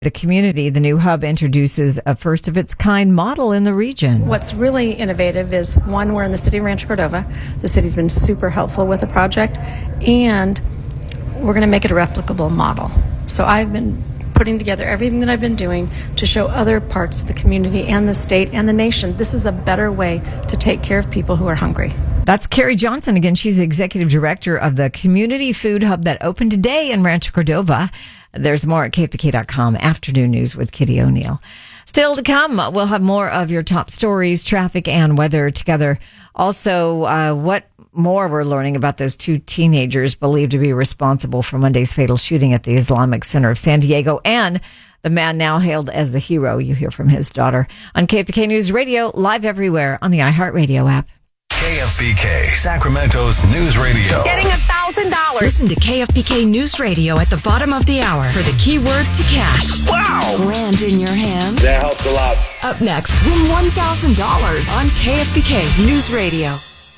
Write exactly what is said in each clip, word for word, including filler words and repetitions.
The community, the new hub introduces a first-of-its-kind model in the region. What's really innovative is, one, we're in the city of Rancho Cordova. The city's been super helpful with the project, and we're going to make it a replicable model. So I've been putting together everything that I've been doing to show other parts of the community and the state and the nation this is a better way to take care of people who are hungry. That's Carrie Johnson. Again, she's the executive director of the Community Food Hub that opened today in Rancho Cordova. There's more at K F B K dot com. Afternoon News with Kitty O'Neill. Still to come, we'll have more of your top stories, traffic, and weather together. Also, uh, what more we're learning about those two teenagers believed to be responsible for Monday's fatal shooting at the Islamic Center of San Diego, and the man now hailed as the hero. You hear from his daughter on K F B K News Radio, live everywhere on the iHeartRadio app. K F B K, Sacramento's news radio. Getting a thousand dollars. Listen to K F B K News Radio at the bottom of the hour for the keyword to cash. Wow! Grand in your hand. That helps a lot. Up next, win one thousand dollars on K F B K News Radio.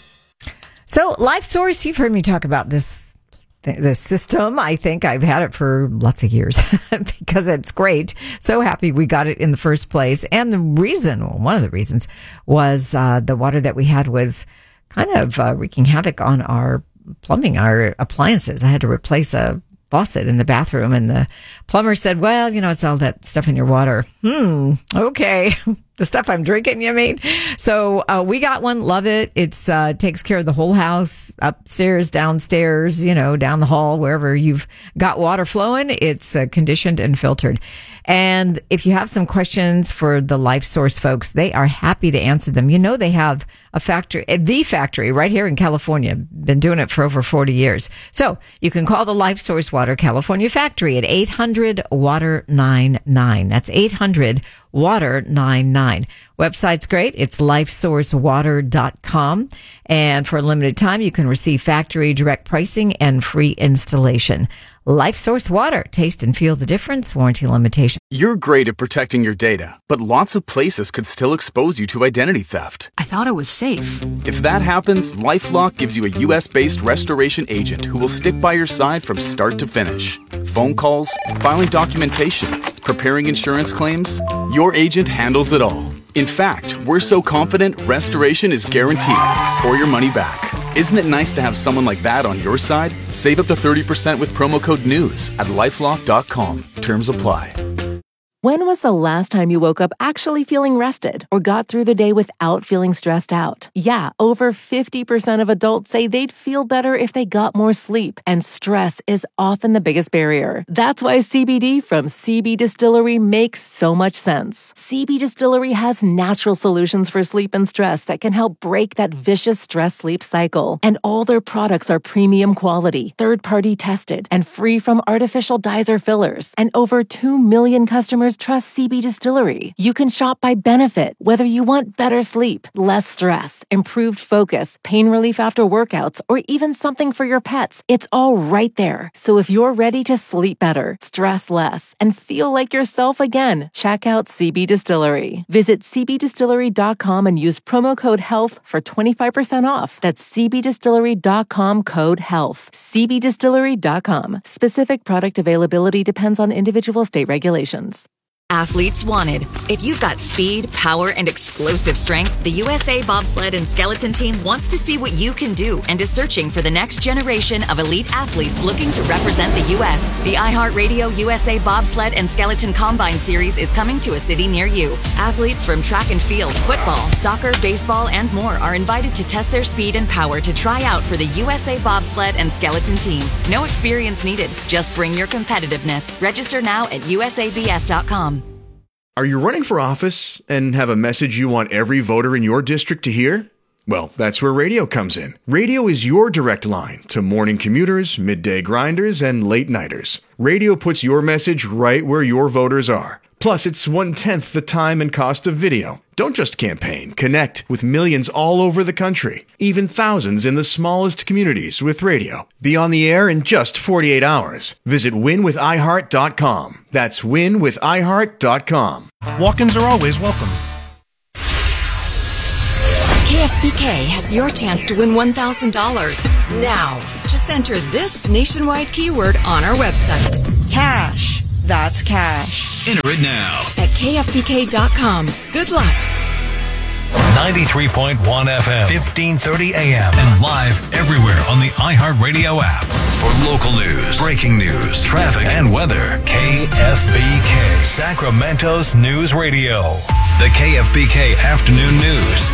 So, LifeSource, you've heard me talk about this this system. I think I've had it for lots of years because it's great. So happy we got it in the first place. And the reason, well, one of the reasons was uh, the water that we had was kind of uh, wreaking havoc on our plumbing, our appliances. I had to replace a faucet in the bathroom, and the plumber said, well, you know, it's all that stuff in your water. Hmm. Okay. The stuff I'm drinking, you mean? So uh, we got one. Love it. It's uh, takes care of the whole house, upstairs, downstairs, you know, down the hall, wherever you've got water flowing. It's uh, conditioned and filtered. And if you have some questions for the LifeSource folks, they are happy to answer them. You know, they have a factory, the factory right here in California. Been doing it for over forty years. So you can call the LifeSource Water California factory at eight hundred water ninety-nine. That's eight hundred water ninety-nine. Website's great. It's lifesource water dot com. And for a limited time, you can receive factory direct pricing and free installation. LifeSource Water. Taste and feel the difference. Warranty limitation. You're great at protecting your data, but lots of places could still expose you to identity theft. I thought it was safe. If that happens, LifeLock gives you a U S-based restoration agent who will stick by your side from start to finish. Phone calls, filing documentation, preparing insurance claims, your agent handles it all. In fact, we're so confident restoration is guaranteed or your money back. Isn't it nice to have someone like that on your side? Save up to thirty percent with promo code NEWS at lifelock dot com. Terms apply. When was the last time you woke up actually feeling rested or got through the day without feeling stressed out? Yeah, over fifty percent of adults say they'd feel better if they got more sleep, and stress is often the biggest barrier. That's why C B D from C B Distillery makes so much sense. C B Distillery has natural solutions for sleep and stress that can help break that vicious stress-sleep cycle. And all their products are premium quality, third-party tested, and free from artificial dyes or fillers. And over two million customers trust C B Distillery. You can shop by benefit, whether you want better sleep, less stress, improved focus, pain relief after workouts, or even something for your pets. It's all right there. So if you're ready to sleep better, stress less, and feel like yourself again, check out C B Distillery. Visit c b distillery dot com and use promo code HEALTH for twenty-five percent off. That's c b distillery dot com code HEALTH. c b distillery dot com. Specific product availability depends on individual state regulations. Athletes wanted. If you've got speed, power, and explosive strength, the U S A Bobsled and Skeleton Team wants to see what you can do and is searching for the next generation of elite athletes looking to represent the U S. The iHeartRadio U S A Bobsled and Skeleton Combine Series is coming to a city near you. Athletes from track and field, football, soccer, baseball, and more are invited to test their speed and power to try out for the U S A Bobsled and Skeleton Team. No experience needed. Just bring your competitiveness. Register now at u s a b s dot com. Are you running for office and have a message you want every voter in your district to hear? Well, that's where radio comes in. Radio is your direct line to morning commuters, midday grinders, and late nighters. Radio puts your message right where your voters are. Plus, it's one-tenth the time and cost of video. Don't just campaign. Connect with millions all over the country, even thousands in the smallest communities with radio. Be on the air in just forty-eight hours. Visit win with i heart dot com. That's win with i heart dot com. Walk-ins are always welcome. K F B K has your chance to win one thousand dollars. Now, just enter this nationwide keyword on our website. Cash. That's cash. Enter it now. At K F B K dot com. Good luck. ninety-three point one F M, fifteen thirty A M, and live everywhere on the iHeartRadio app. For local news, breaking news, traffic, and weather, K F B K, Sacramento's News Radio. The K F B K Afternoon News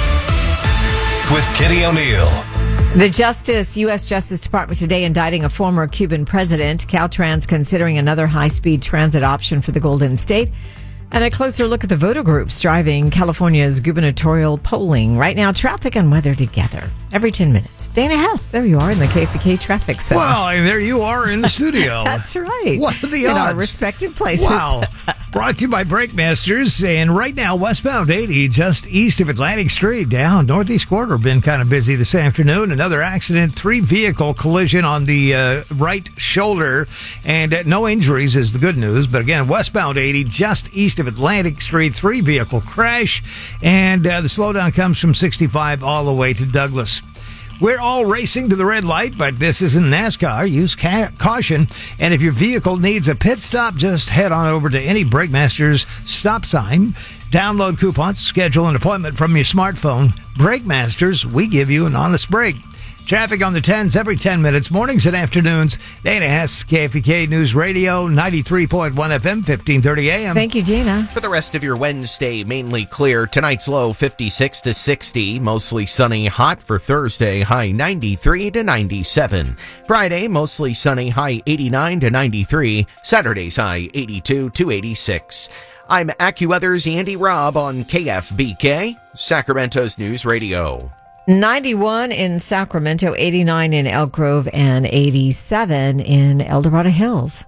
with Kitty O'Neill. The Justice, U S Justice Department today indicting a former Cuban president. Caltrans considering another high-speed transit option for the Golden State. And a closer look at the voter groups driving California's gubernatorial polling. Right now, traffic and weather together every ten minutes. Dana Hess, there you are in the K F B K Traffic Center. Well, there you are in the studio. That's right. What are the in odds? In our respective places. Wow. Brought to you by Breakmasters. And right now, westbound eighty, just east of Atlantic Street, down northeast corridor, been kind of busy this afternoon. Another accident, three-vehicle collision on the uh, right shoulder. And uh, no injuries is the good news. But again, westbound eighty, just east of Atlantic Street, three-vehicle crash. And uh, the slowdown comes from sixty-five all the way to Douglas. We're all racing to the red light, but this isn't NASCAR. Use ca- caution. And if your vehicle needs a pit stop, just head on over to any Breakmasters stop sign. Download coupons, schedule an appointment from your smartphone. Breakmasters, we give you an honest break. Traffic on the tens every ten minutes, mornings and afternoons. Dana Hess, K F B K News Radio, ninety-three point one F M, fifteen thirty A M. Thank you, Gina. For the rest of your Wednesday, mainly clear. Tonight's low fifty-six to sixty. Mostly sunny, hot for Thursday, high ninety-three to ninety-seven. Friday, mostly sunny, high eighty-nine to ninety-three. Saturday's high eighty-two to eighty-six. I'm AccuWeather's Andy Robb on K F B K, Sacramento's News Radio. ninety-one in Sacramento, eighty-nine in Elk Grove, and eighty-seven in El Dorado Hills.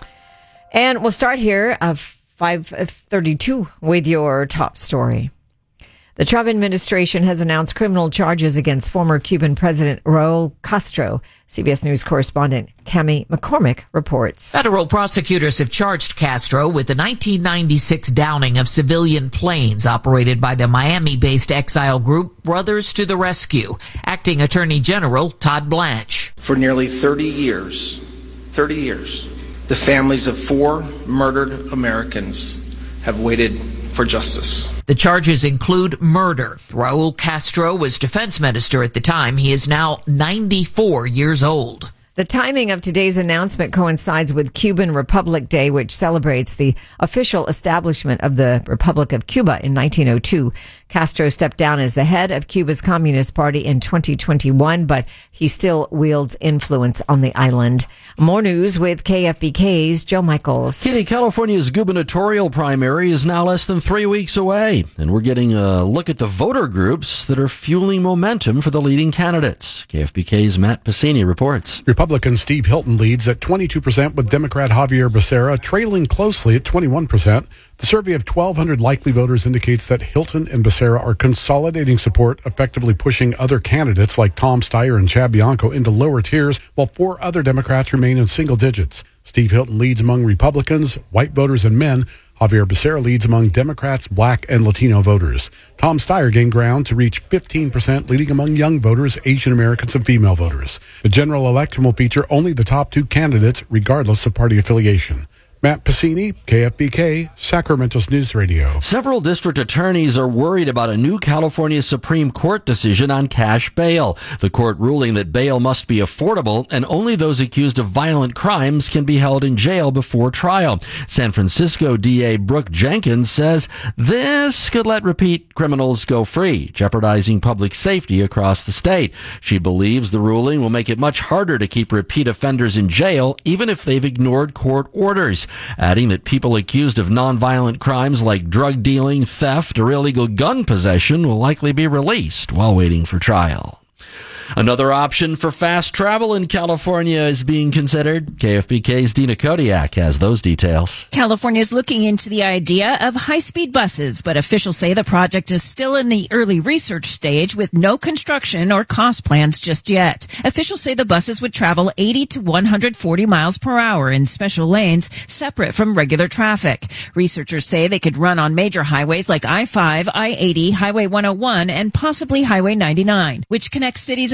And we'll start here at five thirty-two with your top story. The Trump administration has announced criminal charges against former Cuban President Raul Castro. C B S News correspondent Cami McCormick reports. Federal prosecutors have charged Castro with the nineteen ninety-six downing of civilian planes operated by the Miami-based exile group Brothers to the Rescue. Acting Attorney General Todd Blanche. For nearly thirty years, thirty years, the families of four murdered Americans have waited for justice. The charges include murder. Raul Castro was defense minister at the time. He is now ninety-four years old. The timing of today's announcement coincides with Cuban Republic Day, which celebrates the official establishment of the Republic of Cuba in nineteen oh two. Castro stepped down as the head of Cuba's Communist Party in twenty twenty-one, but he still wields influence on the island. More news with K F B K's Joe Michaels. Kitty, California's gubernatorial primary is now less than three weeks away, and we're getting a look at the voter groups that are fueling momentum for the leading candidates. K F B K's Matt Piscini reports. Republican Steve Hilton leads at twenty-two percent, with Democrat Javier Becerra trailing closely at twenty-one percent. The survey of twelve hundred likely voters indicates that Hilton and Becerra are consolidating support, effectively pushing other candidates like Tom Steyer and Chad Bianco into lower tiers, while four other Democrats remain in single digits. Steve Hilton leads among Republicans, white voters, and men. Javier Becerra leads among Democrats, black, and Latino voters. Tom Steyer gained ground to reach fifteen percent, leading among young voters, Asian Americans, and female voters. The general election will feature only the top two candidates, regardless of party affiliation. Matt Piscini, K F B K, Sacramento's News Radio. Several district attorneys are worried about a new California Supreme Court decision on cash bail. The court ruling that bail must be affordable and only those accused of violent crimes can be held in jail before trial. San Francisco D A Brooke Jenkins says this could let repeat criminals go free, jeopardizing public safety across the state. She believes the ruling will make it much harder to keep repeat offenders in jail, even if they've ignored court orders, adding that people accused of nonviolent crimes like drug dealing, theft, or illegal gun possession will likely be released while waiting for trial. Another option for fast travel in California is being considered. K F B K's Dina Kodiak has those details. California is looking into the idea of high-speed buses, but officials say the project is still in the early research stage with no construction or cost plans just yet. Officials say the buses would travel eighty to one hundred forty miles per hour in special lanes separate from regular traffic. Researchers say they could run on major highways like I five, I eighty, Highway one oh one, and possibly Highway ninety-nine, which connects cities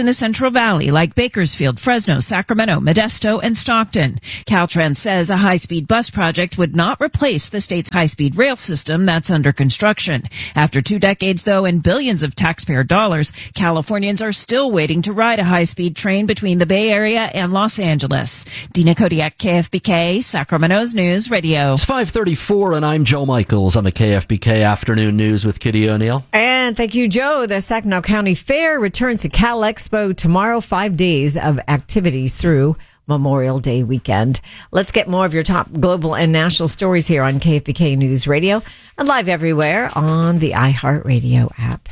in the Central Valley like Bakersfield, Fresno, Sacramento, Modesto, and Stockton. Caltrans says a high-speed bus project would not replace the state's high-speed rail system that's under construction. After two decades, though, and billions of taxpayer dollars, Californians are still waiting to ride a high-speed train between the Bay Area and Los Angeles. Dina Kodiak, K F B K, Sacramento's News Radio. It's five thirty-four, and I'm Joe Michaels on the K F B K Afternoon News with Kitty O'Neill. And thank you, Joe. The Sacramento County Fair returns to Cal Expo tomorrow. Five days of activities through Memorial Day weekend. Let's get more of your top global and national stories here on K F B K News Radio and live everywhere on the iHeartRadio app.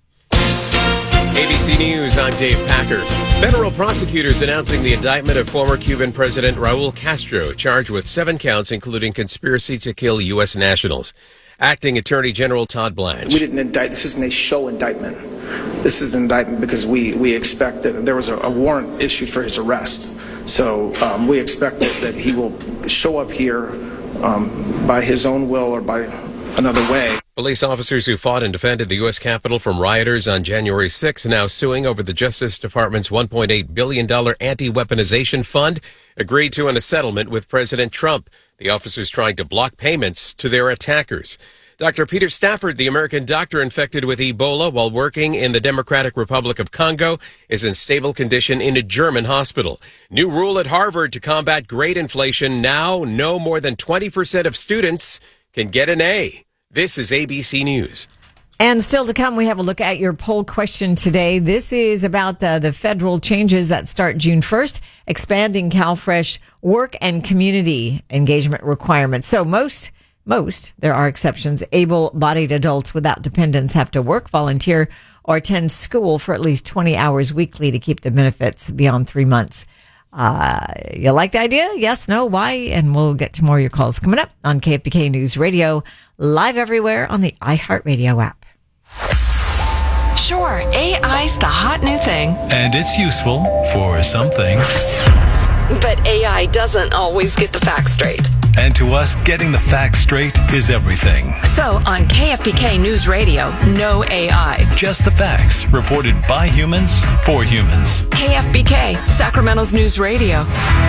A B C News, I'm Dave Packer. Federal prosecutors announcing the indictment of former Cuban President Raul Castro, charged with seven counts, including conspiracy to kill U S nationals. Acting Attorney General Todd Blanche. We didn't indict. This isn't a show indictment. This is an indictment because we, we expect that there was a, a warrant issued for his arrest. So um, we expect that, that he will show up here um, by his own will or by another way. Police officers who fought and defended the U S Capitol from rioters on January sixth now suing over the Justice Department's one point eight billion dollars anti-weaponization fund agreed to in a settlement with President Trump. The officers trying to block payments to their attackers. Doctor Peter Stafford, the American doctor infected with Ebola while working in the Democratic Republic of Congo, is in stable condition in a German hospital. New rule at Harvard to combat grade inflation. Now, no more than twenty percent of students can get an A. This is A B C News. And still to come, we have a look at your poll question today. This is about the, the federal changes that start June first, expanding CalFresh work and community engagement requirements. So most, most, there are exceptions, able-bodied adults without dependents have to work, volunteer, or attend school for at least twenty hours weekly to keep the benefits beyond three months. Uh, you like the idea? Yes, no, why? And we'll get to more of your calls coming up on K F B K News Radio, live everywhere on the iHeartRadio app. Sure, A I's the hot new thing. And it's useful for some things. But A I doesn't always get the facts straight. And to us, getting the facts straight is everything. So on K F B K News Radio, no A I. Just the facts, reported by humans, for humans. K F B K, Sacramento's News Radio.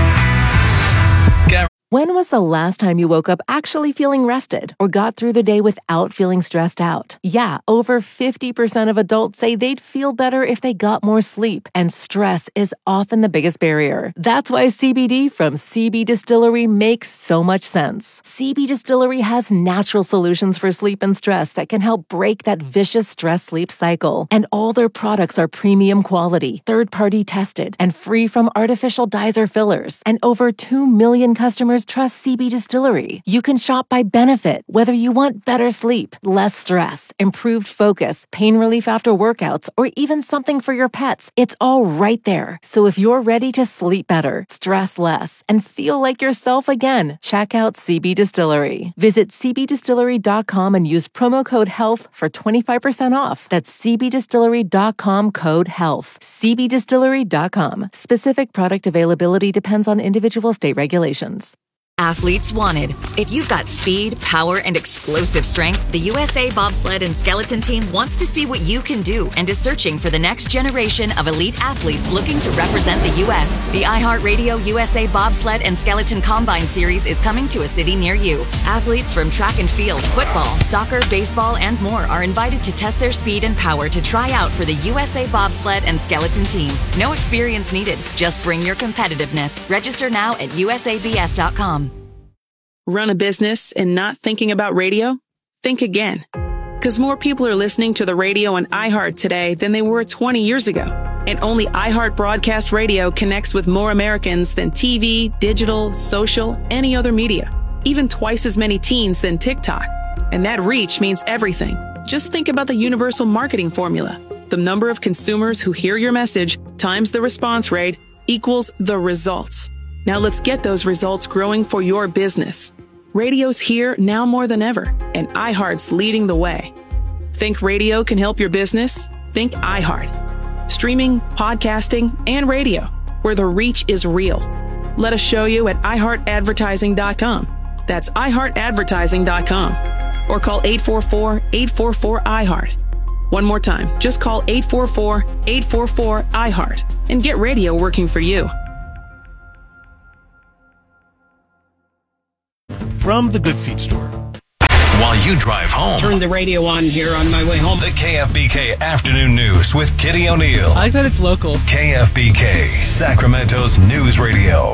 When was the last time you woke up actually feeling rested or got through the day without feeling stressed out? Yeah, over fifty percent of adults say they'd feel better if they got more sleep, and stress is often the biggest barrier. That's why C B D from C B Distillery makes so much sense. C B Distillery has natural solutions for sleep and stress that can help break that vicious stress-sleep cycle. And all their products are premium quality, third-party tested, and free from artificial dyes or fillers. And over two million customers trust C B Distillery. You can shop by benefit, whether you want better sleep, less stress, improved focus, pain relief after workouts, or even something for your pets. It's all right there. So if you're ready to sleep better, stress less, and feel like yourself again, check out C B Distillery. Visit c b distillery dot com and use promo code HEALTH for twenty-five percent off. That's c b distillery dot com code HEALTH. c b distillery dot com. Specific product availability depends on individual state regulations. Athletes wanted. If you've got speed, power, and explosive strength, the U S A Bobsled and Skeleton Team wants to see what you can do and is searching for the next generation of elite athletes looking to represent the U S. The iHeartRadio U S A Bobsled and Skeleton Combine Series is coming to a city near you. Athletes from track and field, football, soccer, baseball, and more are invited to test their speed and power to try out for the U S A Bobsled and Skeleton Team. No experience needed. Just bring your competitiveness. Register now at u s a b s dot com. Run a business and not thinking about radio? Think again. Because more people are listening to the radio on iHeart today than they were twenty years ago. And only iHeart Broadcast Radio connects with more Americans than T V, digital, social, any other media. Even twice as many teens than TikTok. And that reach means everything. Just think about the universal marketing formula. The number of consumers who hear your message times the response rate equals the results. Now let's get those results growing for your business. Radio's here now more than ever, and iHeart's leading the way. Think radio can help your business? Think iHeart. Streaming, podcasting, and radio, where the reach is real. Let us show you at i heart advertising dot com. That's i heart advertising dot com. Or call eight four four, eight four four, I heart. One more time, just call eight four four, eight four four, I heart and get radio working for you. From the Good Feet store. While you drive home, turn the radio on here on my way home. The K F B K Afternoon News with Kitty O'Neill. I bet it's local. K F B K, Sacramento's news radio.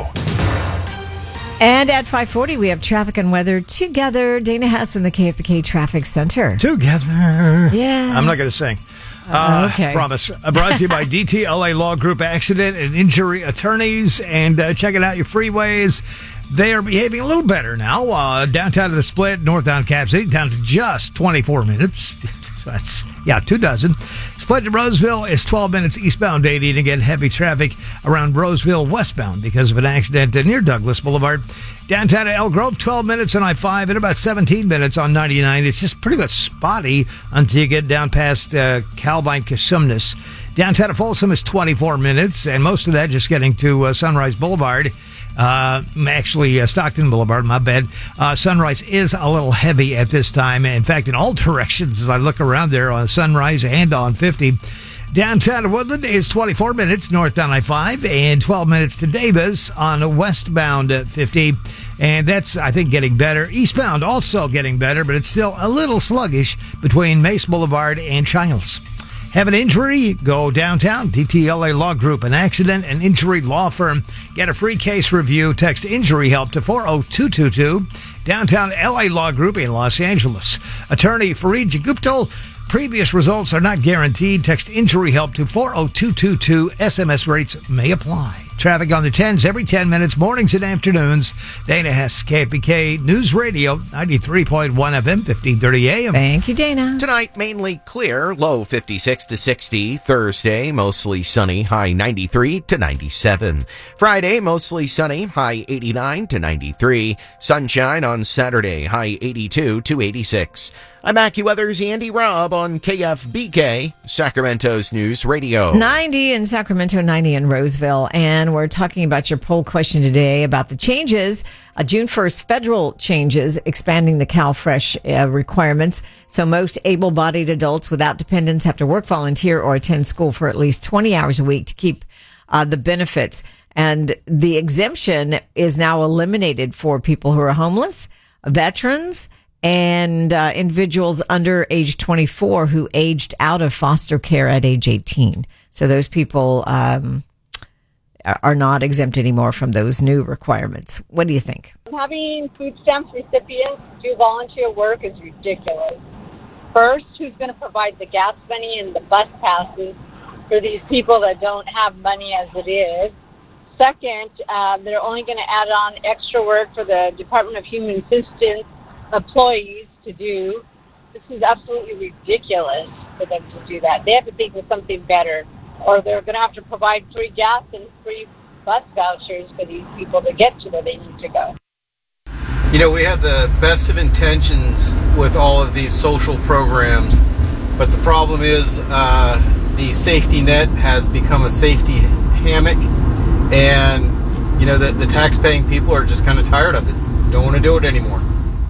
And at five forty, we have traffic and weather together. Dana Hess in the K F B K Traffic Center. Together. Yeah. I'm not going to sing. Uh, Uh, okay. Promise. Uh, brought to you by D T L A Law Group Accident and Injury Attorneys. And uh, checking out your freeways. They are behaving a little better now. Uh, downtown to the Split, northbound Cap City, down to just twenty-four minutes. So that's, yeah, two dozen. Split to Roseville is twelve minutes eastbound eighty. And again, heavy traffic around Roseville westbound because of an accident near Douglas Boulevard. Downtown to Elk Grove, twelve minutes on I five and about seventeen minutes on ninety-nine. It's just pretty much spotty until you get down past uh, Calvine Casumnas. Downtown to Folsom is twenty-four minutes, and most of that just getting to uh, Sunrise Boulevard. Uh, actually, uh, Stockton Boulevard, my bad. Uh, Sunrise is a little heavy at this time. In fact, in all directions, as I look around there on Sunrise and on fifty. Downtown to Woodland is twenty-four minutes north on I five and twelve minutes to Davis on westbound fifty. And that's, I think, getting better. Eastbound also getting better, but it's still a little sluggish between Mace Boulevard and Childs. Have an injury? Go downtown. D T L A Law Group, an accident and injury law firm. Get a free case review. Text injury help to four oh two two two. Downtown L A Law Group in Los Angeles. Attorney Fareed Jaguptal. Previous results are not guaranteed. Text injury help to four oh two two two. S M S rates may apply. Traffic on the tens every ten minutes, mornings and afternoons. Dana Hess, K F B K News Radio, ninety-three point one F M, fifteen thirty A M. Thank you, Dana. Tonight, mainly clear, low fifty-six to sixty. Thursday, mostly sunny, high ninety-three to ninety-seven. Friday, mostly sunny, high eighty-nine to ninety-three. Sunshine on Saturday, high eighty-two to eighty-six. I'm AccuWeather's Andy Robb on K F B K, Sacramento's News Radio. ninety in Sacramento, ninety in Roseville. And we're talking about your poll question today about the changes, uh, June first federal changes expanding the CalFresh uh, requirements. So most able-bodied adults without dependents have to work, volunteer, or attend school for at least twenty hours a week to keep uh, the benefits. And the exemption is now eliminated for people who are homeless, veterans, and uh, individuals under age twenty-four who aged out of foster care at age eighteen. So those people um, are not exempt anymore from those new requirements. What do you think? Having food stamps recipients do volunteer work is ridiculous. First, who's going to provide the gas money and the bus passes for these people that don't have money as it is? Second, uh, they're only going to add on extra work for the Department of Human Assistance employees to do. This is absolutely ridiculous for them to do that. They have to think of something better, or they're going to have to provide free gas and free bus vouchers for these people to get to where they need to go. You know, we have the best of intentions with all of these social programs, but the problem is uh, the safety net has become a safety hammock, and, you know, the, the tax-paying people are just kind of tired of it. Don't want to do it anymore.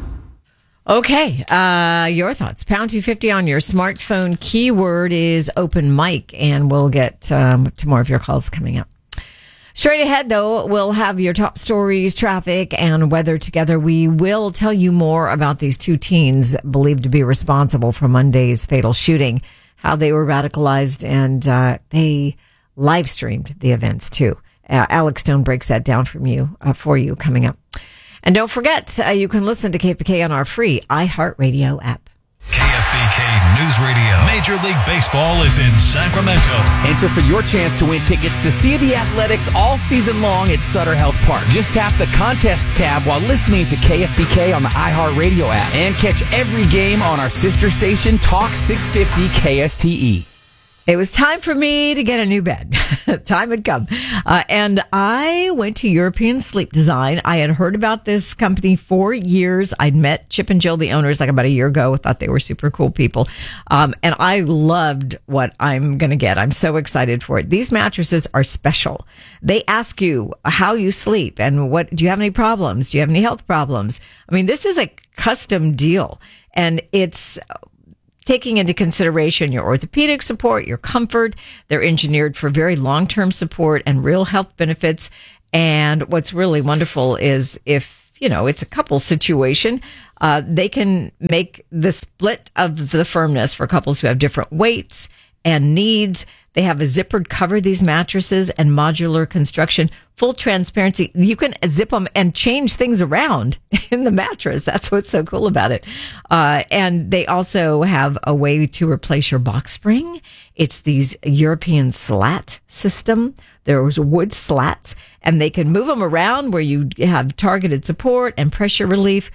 Okay, uh, your thoughts. Pound two fifty on your smartphone. Keyword is open mic, and we'll get um, to more of your calls coming up. Straight ahead, though, we'll have your top stories, traffic, and weather together. We will tell you more about these two teens believed to be responsible for Monday's fatal shooting, how they were radicalized, and uh, they live streamed the events, too. Uh, Alex Stone breaks that down from you uh, for you coming up. And don't forget, uh, you can listen to K F B K on our free iHeartRadio app. K F B K News Radio. Major League Baseball is in Sacramento. Enter for your chance to win tickets to see the Athletics all season long at Sutter Health Park. Just tap the contest tab while listening to K F B K on the iHeartRadio app. And catch every game on our sister station, Talk six fifty K S T E. It was time for me to get a new bed. Time had come. Uh, and I went to European Sleep Design. I had heard about this company for years. I'd met Chip and Jill, the owners, like about a year ago. Thought they were super cool people. Um, and I loved what I'm going to get. I'm so excited for it. These mattresses are special. They ask you how you sleep and what, do you have any problems? Do you have any health problems? I mean, this is a custom deal, and it's taking into consideration your orthopedic support, your comfort. They're engineered for very long-term support and real health benefits. And what's really wonderful is if, you know, it's a couple situation, uh, they can make the split of the firmness for couples who have different weights and needs. They have a zippered cover, these mattresses, and modular construction, full transparency. You can zip them and change things around in the mattress. That's what's so cool about it. Uh, and they also have a way to replace your box spring. It's these European slat system. There's wood slats, and they can move them around where you have targeted support and pressure relief.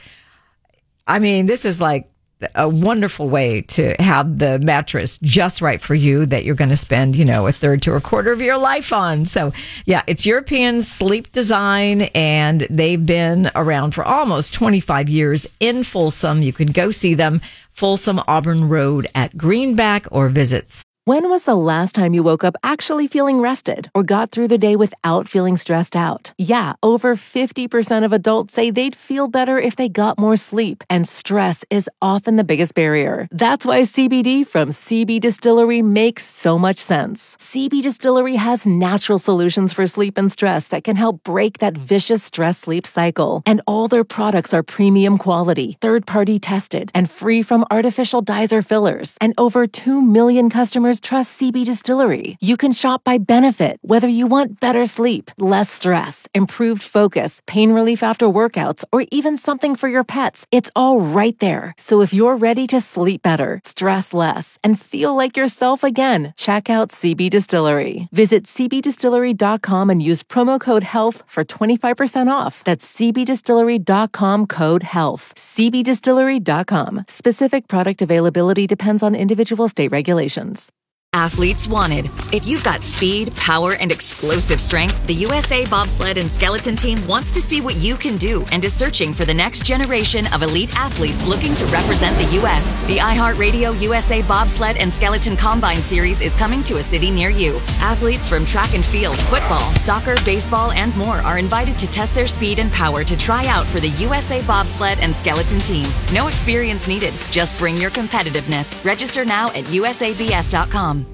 I mean, this is like a wonderful way to have the mattress just right for you that you're going to spend, you know, a third to a quarter of your life on. So, yeah, it's European sleep design, and they've been around for almost twenty-five years in Folsom. You can go see them, Folsom Auburn Road at Greenback, or visit. When was the last time you woke up actually feeling rested or got through the day without feeling stressed out? Yeah, over fifty percent of adults say they'd feel better if they got more sleep, and stress is often the biggest barrier. That's why C B D from C B Distillery makes so much sense. C B Distillery has natural solutions for sleep and stress that can help break that vicious stress-sleep cycle. And all their products are premium quality, third-party tested, and free from artificial dyes or fillers. And over two million customers trust C B Distillery. You can shop by benefit, whether you want better sleep, less stress, improved focus, pain relief after workouts, or even something for your pets. It's all right there. So if you're ready to sleep better, stress less, and feel like yourself again, check out C B Distillery. Visit c b distillery dot com and use promo code HEALTH for twenty-five percent off. That's c b distillery dot com code HEALTH. c b distillery dot com. Specific product availability depends on individual state regulations. Athletes wanted. If you've got speed, power, and explosive strength, the U S A Bobsled and Skeleton Team wants to see what you can do and is searching for the next generation of elite athletes looking to represent the U S. The iHeartRadio U S A Bobsled and Skeleton Combine Series is coming to a city near you. Athletes from track and field, football, soccer, baseball, and more are invited to test their speed and power to try out for the U S A Bobsled and Skeleton Team. No experience needed. Just bring your competitiveness. Register now at u s a b s dot com.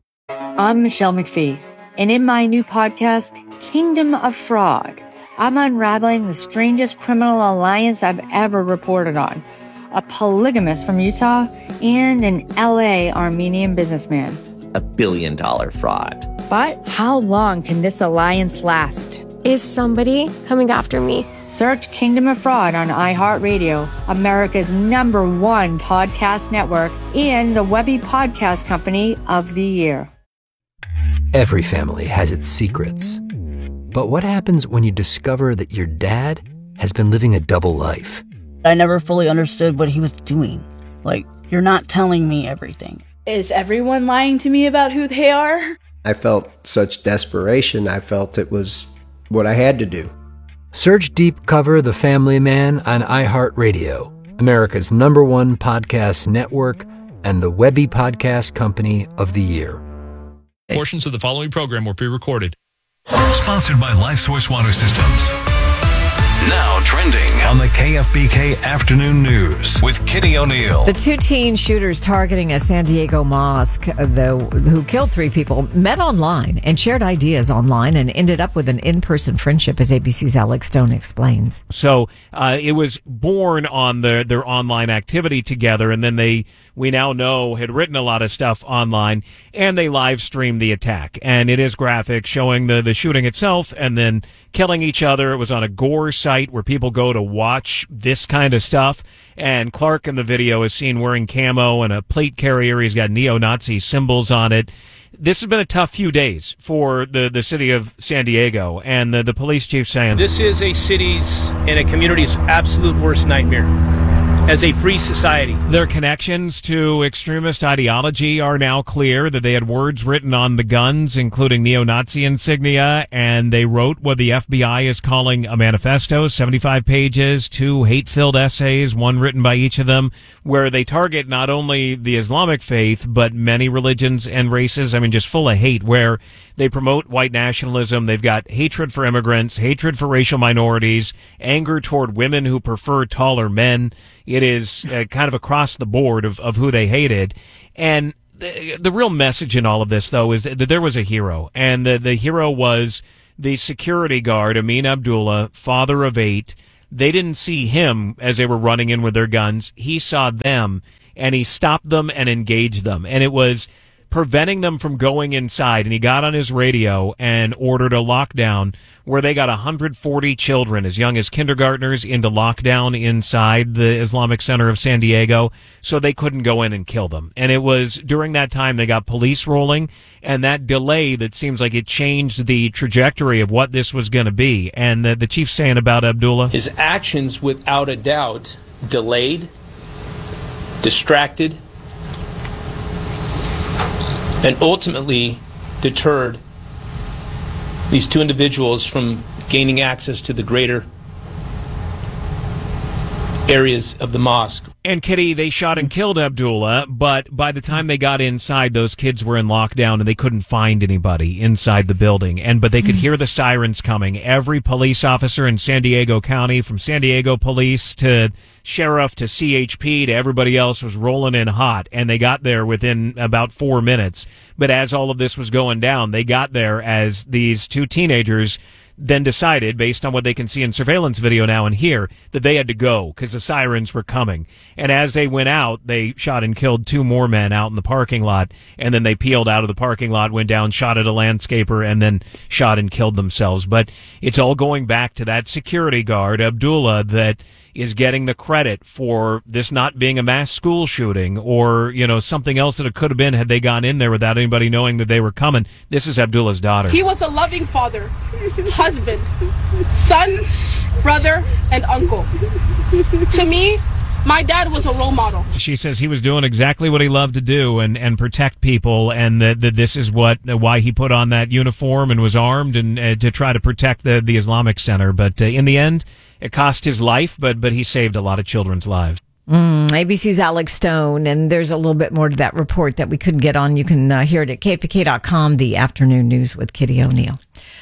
I'm Michelle McPhee, and in my new podcast, Kingdom of Fraud, I'm unraveling the strangest criminal alliance I've ever reported on. A polygamist from Utah and an L A Armenian businessman. A billion dollar fraud. But how long can this alliance last? Is somebody coming after me? Search Kingdom of Fraud on iHeartRadio, America's number one podcast network, and the Webby Podcast Company of the Year. Every family has its secrets. But what happens when you discover that your dad has been living a double life? I never fully understood what he was doing. Like, you're not telling me everything. Is everyone lying to me about who they are? I felt such desperation. I felt it was what I had to do. Search Deep Cover The Family Man on iHeartRadio, America's number one podcast network, and the Webby Podcast Company of the Year. Portions of the following program were pre-recorded. Sponsored by LifeSource Water Systems. Now trending on the K F B K Afternoon News with Kitty O'Neill. The two teen shooters targeting a San Diego mosque, the, who killed three people, met online and shared ideas online and ended up with an in-person friendship, as A B C's Alex Stone explains. So uh, it was born on the, their online activity together, and then they, we now know, had written a lot of stuff online, and they live streamed the attack. And it is graphic, showing the, the shooting itself and then killing each other. It was on a gore site where people go to watch this kind of stuff. And Clark in the video is seen wearing camo and a plate carrier. He's got neo-Nazi symbols on it. This has been a tough few days for the, the city of San Diego, and the, the police chief saying, this is a city's and a community's absolute worst nightmare. As a free society. Their connections to extremist ideology are now clear, that they had words written on the guns, including neo-Nazi insignia, and they wrote what the F B I is calling a manifesto, seventy-five pages, two hate-filled essays, one written by each of them, where they target not only the Islamic faith, but many religions and races. I mean, just full of hate, where they promote white nationalism. They've got hatred for immigrants, hatred for racial minorities, anger toward women who prefer taller men. It is uh, kind of across the board of, of who they hated. And the, the real message in all of this, though, is that there was a hero. And the, the hero was the security guard, Amin Abdullah, father of eight. They didn't see him as they were running in with their guns. He saw them, and he stopped them and engaged them. And it was preventing them from going inside. And he got on his radio and ordered a lockdown where they got one hundred forty children as young as kindergartners into lockdown inside the Islamic Center of San Diego so they couldn't go in and kill them. And it was during that time they got police rolling, and that delay that seems like it changed the trajectory of what this was going to be. And the, the chief's saying about Abdullah, his actions, without a doubt, delayed, distracted, and ultimately deterred these two individuals from gaining access to the greater areas of the mosque. And Kitty, they shot and killed Abdullah, but by the time they got inside, those kids were in lockdown and they couldn't find anybody inside the building. And but they could hear the sirens coming. Every police officer in San Diego County, from San Diego Police to sheriff to C H P to everybody else, was rolling in hot, and they got there within about four minutes. But as all of this was going down, they got there as these two teenagers then decided, based on what they can see in surveillance video now and hear, that they had to go because the sirens were coming. And as they went out, they shot and killed two more men out in the parking lot, and then they peeled out of the parking lot, went down, shot at a landscaper, and then shot and killed themselves. But it's all going back to that security guard, Abdullah, that is getting the credit for this not being a mass school shooting or, you know, something else that it could have been had they gone in there without anybody knowing that they were coming. This is Abdullah's daughter. He was a loving father, husband, son, brother, and uncle. To me, my dad was a role model. She says he was doing exactly what he loved to do and, and protect people, and that, that this is what why he put on that uniform and was armed and uh, to try to protect the, the Islamic Center. But uh, in the end, it cost his life, but but he saved a lot of children's lives. Mm, A B C's Alex Stone, and there's a little bit more to that report that we couldn't get on. You can uh, hear it at K F B K dot com, the afternoon news with Kitty O'Neill.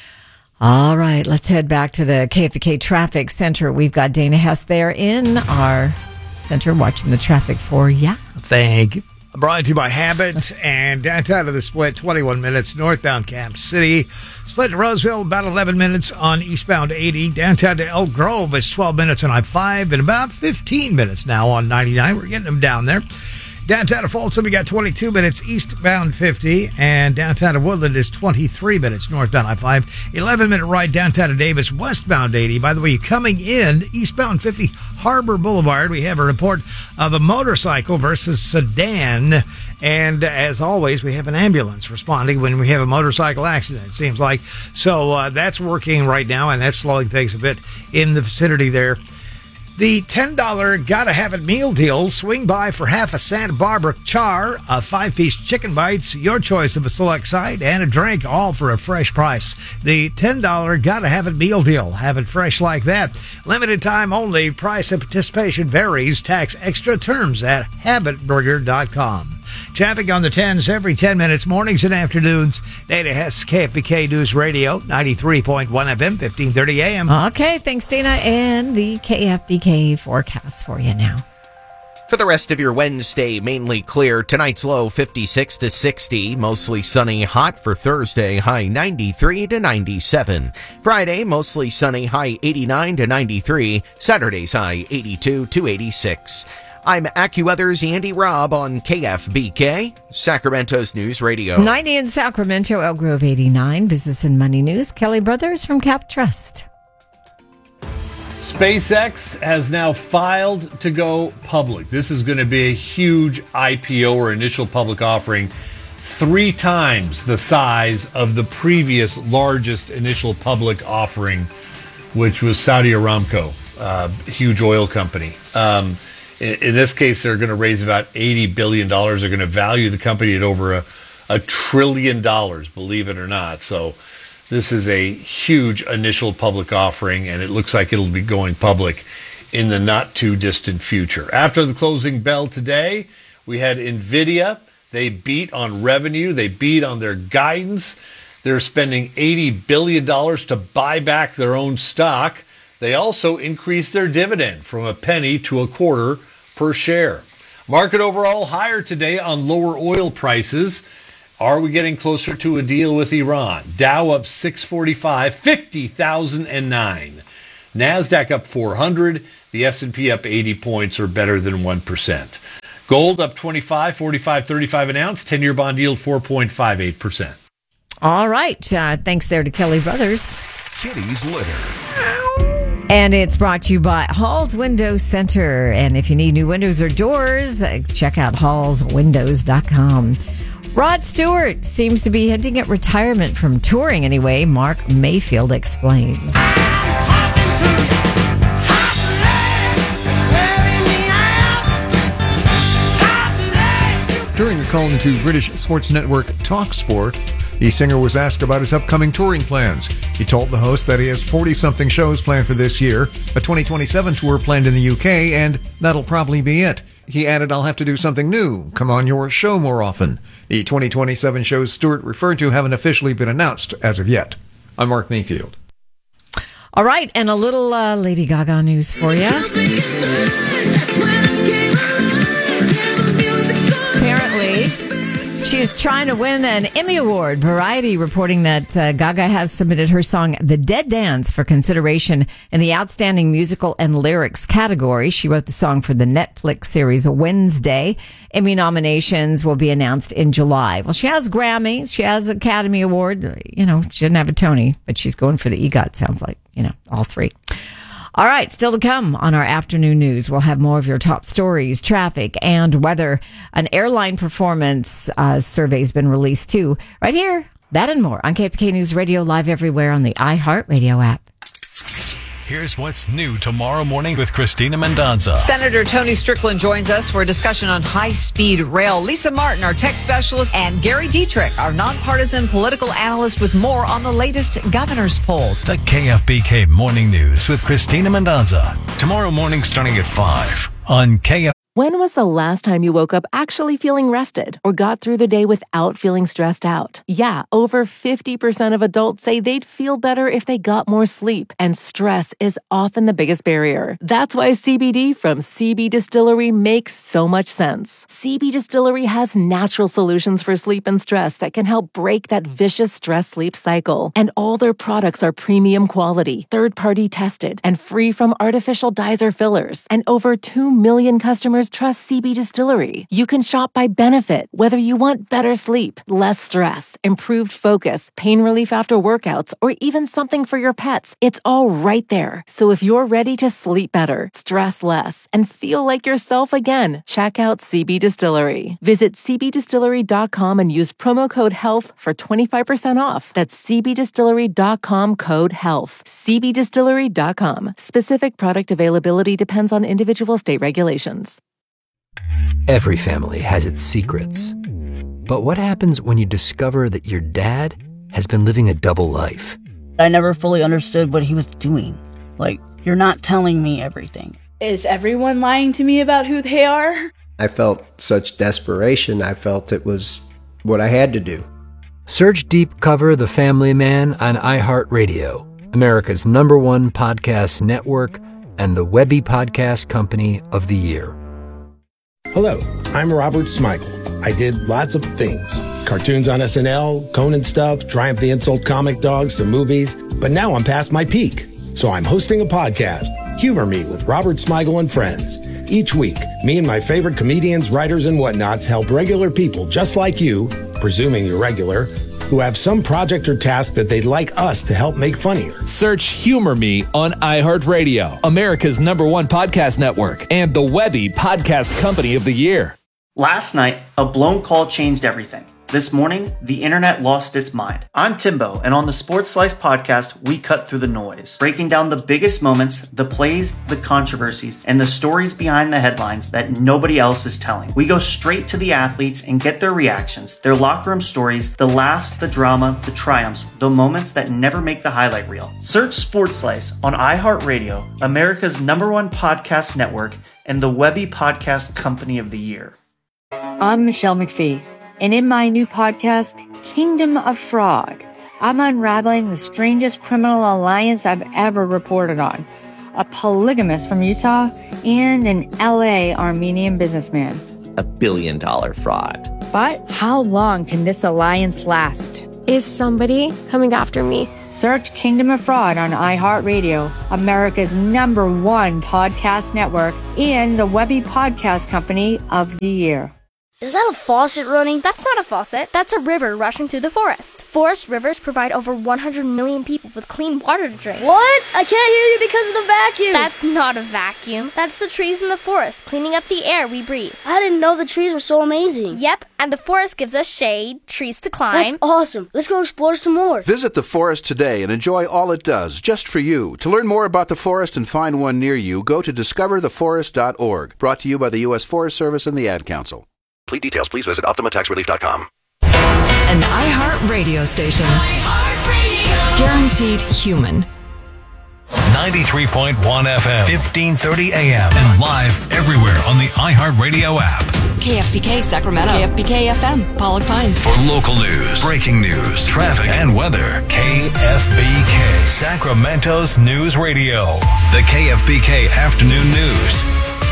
All right, let's head back to the K F B K Traffic Center. We've got Dana Hess there in our center watching the traffic for ya. Thank you. Brought to you by Habit and downtown of the Split, twenty-one minutes, northbound Camp City. Split to Roseville, about eleven minutes on eastbound eighty. Downtown to Elk Grove is twelve minutes on I five and about fifteen minutes now on ninety-nine. We're getting them down there. Downtown to Folsom, we got twenty-two minutes eastbound fifty, and downtown to Woodland is twenty-three minutes northbound I five. eleven minute ride downtown to Davis, westbound eighty. By the way, coming in eastbound fifty Harbor Boulevard, we have a report of a motorcycle versus sedan. And as always, we have an ambulance responding when we have a motorcycle accident, it seems like. So uh, that's working right now, and that's slowing things a bit in the vicinity there. The ten dollars Gotta Have It meal deal. Swing by for half a Santa Barbara char, a five-piece chicken bites, your choice of a select side, and a drink, all for a fresh price. The ten dollars Gotta Have It meal deal. Have it fresh like that. Limited time only. Price and participation varies. Tax extra. Terms at habit burger dot com. Traffic on the tens every ten minutes, mornings and afternoons. Dana Hess, K F B K News Radio, ninety-three point one F M, fifteen thirty A M. Okay, thanks, Dana. And the K F B K forecast for you now. For the rest of your Wednesday, mainly clear. Tonight's low fifty-six to sixty, mostly sunny, hot for Thursday, high ninety-three to ninety-seven. Friday, mostly sunny, high eighty-nine to ninety-three. Saturday's high eighty-two to eighty-six. I'm AccuWeather's Andy Robb on K F B K, Sacramento's News Radio. ninety in Sacramento, Elk Grove eighty-nine. Business and Money News. Kelly Brothers from Cap Trust. SpaceX has now filed to go public. This is going to be a huge I P O, or initial public offering, three times the size of the previous largest initial public offering, which was Saudi Aramco, a huge oil company. Um, in, in this case, they're going to raise about eighty billion dollars. They're going to value the company at over a, a trillion dollars, believe it or not. So this is a huge initial public offering, and it looks like it'll be going public in the not-too-distant future. After the closing bell today, we had NVIDIA. They beat on revenue. They beat on their guidance. They're spending eighty billion dollars to buy back their own stock. They also increased their dividend from a penny to a quarter per share. Market overall higher today on lower oil prices. Are we getting closer to a deal with Iran? Dow up six forty-five, fifty thousand nine. NASDAQ up four hundred. The S and P up eighty points, or better than one percent. Gold up twenty-five, forty-five, thirty-five an ounce. ten-year bond yield four point five eight percent. All right. Uh, thanks there to Kelly Brothers. Kitty's Litter. And it's brought to you by Hall's Window Center. And if you need new windows or doors, check out halls windows dot com. Rod Stewart seems to be hinting at retirement from touring anyway. Mark Mayfield explains. During a call into British sports network TalkSport, the singer was asked about his upcoming touring plans. He told the host that he has forty-something shows planned for this year, a twenty twenty-seven tour planned in the U K, and that'll probably be it. He added, "I'll have to do something new, come on your show more often." The twenty twenty-seven shows Stewart referred to haven't officially been announced as of yet. I'm Mark Mayfield. All right, and a little uh, Lady Gaga news for you. Apparently, she is trying to win an Emmy Award. Variety reporting that uh, Gaga has submitted her song The Dead Dance for consideration in the Outstanding Musical and Lyrics category. She wrote the song for the Netflix series Wednesday. Emmy nominations will be announced in July. Well, she has Grammys. She has Academy Award. You know, she didn't have a Tony, but she's going for the EGOT, sounds like. You know, all three. All right, still to come on our afternoon news. We'll have more of your top stories, traffic, and weather. An airline performance uh, survey has been released too. Right here, that and more on K P K News Radio, live everywhere on the iHeartRadio app. Here's what's new tomorrow morning with Christina Mendonza. Senator Tony Strickland joins us for a discussion on high-speed rail. Lisa Martin, our tech specialist, and Gary Dietrich, our nonpartisan political analyst, with more on the latest governor's poll. The K F B K Morning News with Christina Mendonza. Tomorrow morning starting at five on K F B K. When was the last time you woke up actually feeling rested or got through the day without feeling stressed out? Yeah, over fifty percent of adults say they'd feel better if they got more sleep, and stress is often the biggest barrier. That's why C B D from C B Distillery makes so much sense. C B Distillery has natural solutions for sleep and stress that can help break that vicious stress-sleep cycle. And all their products are premium quality, third-party tested, and free from artificial dyes or fillers. And over two million customers trust C B Distillery. You can shop by benefit, whether you want better sleep, less stress, improved focus, pain relief after workouts, or even something for your pets. It's all right there. So if you're ready to sleep better, stress less, and feel like yourself again, check out C B Distillery. Visit c b distillery dot com and use promo code HEALTH for twenty-five percent off. That's c b distillery dot com, code HEALTH. c b distillery dot com. Specific product availability depends on individual state regulations. Every family has its secrets. But what happens when you discover that your dad has been living a double life? I never fully understood what he was doing. Like, you're not telling me everything. Is everyone lying to me about who they are? I felt such desperation. I felt it was what I had to do. Search Deep Cover The Family Man on iHeartRadio, America's number one podcast network and the Webby Podcast Company of the Year. Hello, I'm Robert Smigel. I did lots of things. Cartoons on S N L, Conan stuff, Triumph the Insult Comic Dogs, some movies. But now I'm past my peak. So I'm hosting a podcast, Humor Me with Robert Smigel and Friends. Each week, me and my favorite comedians, writers, and whatnots help regular people just like you, presuming you're regular, who have some project or task that they'd like us to help make funnier. Search Humor Me on iHeartRadio, America's number one podcast network, and the Webby Podcast Company of the Year. Last night, a blown call changed everything. This morning, the internet lost its mind. I'm Timbo, and on the Sports Slice podcast, we cut through the noise, breaking down the biggest moments, the plays, the controversies, and the stories behind the headlines that nobody else is telling. We go straight to the athletes and get their reactions, their locker room stories, the laughs, the drama, the triumphs, the moments that never make the highlight reel. Search Sports Slice on iHeartRadio, America's number one podcast network, and the Webby Podcast Company of the Year. I'm Michelle McPhee. And in my new podcast, Kingdom of Fraud, I'm unraveling the strangest criminal alliance I've ever reported on. a polygamist from Utah, and an L A Armenian businessman. A billion dollar fraud. But how long can this alliance last? Is somebody coming after me? Search Kingdom of Fraud on iHeartRadio, America's number one podcast network, and the Webby Podcast Company of the Year. Is that a faucet running? That's not a faucet. That's a river rushing through the forest. Forest rivers provide over one hundred million people with clean water to drink. What? I can't hear you because of the vacuum. That's not a vacuum. That's the trees in the forest cleaning up the air we breathe. I didn't know the trees were so amazing. Yep, and the forest gives us shade, trees to climb. That's awesome. Let's go explore some more. Visit the forest today and enjoy all it does, just for you. To learn more about the forest and find one near you, go to discover the forest dot org. Brought to you by the U S Forest Service and the Ad Council. Complete details, please visit Optima Tax Relief dot com. An iHeart radio station. iHeart Radio. Guaranteed human. ninety-three point one F M, fifteen thirty A M, and live everywhere on the iHeartRadio app. K F B K Sacramento. K F B K F M, Pollock Pines. For local news, breaking news, traffic, and weather, K F B K, Sacramento's news radio. The K F B K Afternoon News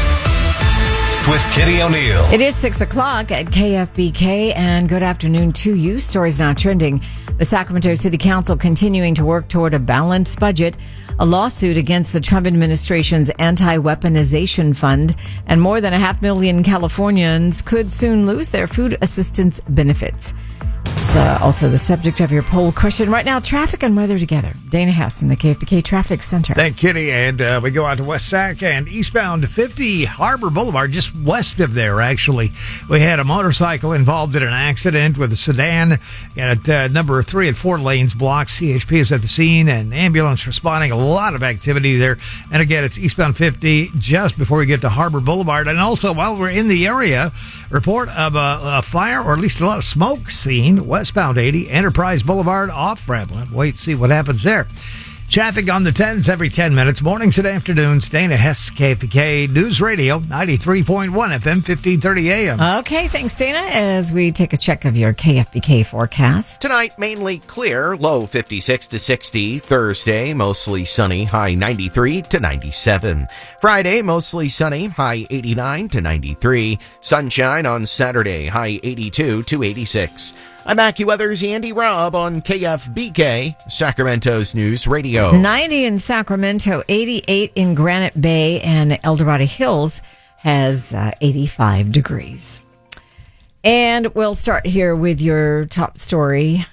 with Kitty O'Neill. It is six o'clock at K F B K, and good afternoon to you. Stories now trending. The Sacramento City Council continuing to work toward a balanced budget, a lawsuit against the Trump administration's anti-weaponization fund, and more than a half million Californians could soon lose their food assistance benefits. It's uh, also the subject of your poll question. Right now, traffic and weather together. Dana Hess in the K F B K Traffic Center. Thank Kitty. And uh, we go out to West Sac and eastbound fifty Harbor Boulevard, just west of there, actually. We had a motorcycle involved in an accident with a sedan at uh, number three and four lanes blocked. C H P is at the scene and ambulance responding. A lot of activity there. And again, it's eastbound fifty just before we get to Harbor Boulevard. And also, while we're in the area, report of a, a fire, or at least a lot of smoke seen westbound eighty, Enterprise Boulevard off Ramblin'. Wait, see what happens there. Traffic on the tens every ten minutes, mornings and afternoons. Dana Hess, K F B K News Radio, ninety-three point one F M, fifteen thirty A M. Okay, thanks, Dana, as we take a check of your K F B K forecast. Tonight, mainly clear, low fifty-six to sixty. Thursday, mostly sunny, high ninety-three to ninety-seven. Friday, mostly sunny, high eighty-nine to ninety-three. Sunshine on Saturday, high eighty-two to eighty-six. I'm AccuWeather's Andy Robb on K F B K, Sacramento's News Radio. ninety in Sacramento, eighty-eight in Granite Bay, and El Dorado Hills has uh, eighty-five degrees. And we'll start here with your top story,